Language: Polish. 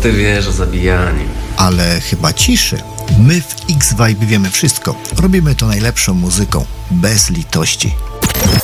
ty wiesz o zabijaniu? Ale chyba ciszy. My w X-Vibe wiemy wszystko. Robimy to najlepszą muzyką, bez litości.